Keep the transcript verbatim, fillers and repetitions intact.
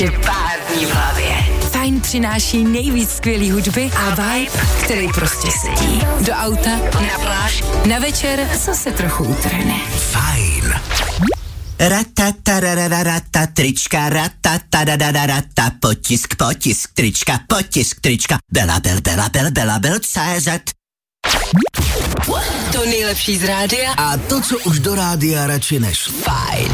je pár dní v hlavě. Fajn přináší nejvíc skvělý hudby a vibe, který prostě sedí. Do auta, na pláž, na večer zase trochu utrhne. Fajn. Ratatarararata, trička, ratatarararata, potisk, potisk, trička, potisk, trička, bela, bel, bela, bel, bela, bel, cé zet. To nejlepší z rádia A to, co už do rádia radši než Fajn.